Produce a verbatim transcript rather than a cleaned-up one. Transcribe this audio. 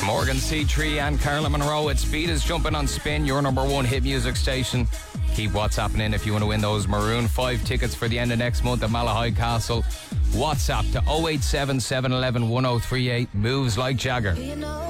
Morgan C three and Carla Monroe. It's Beat is jumping on Spin, your number one hit music station. Keep WhatsApping in if you want to win those Maroon five tickets for the end of next month at Malahide Castle. WhatsApp to oh eight seven, seven one one, oh three eight. Moves like Jagger.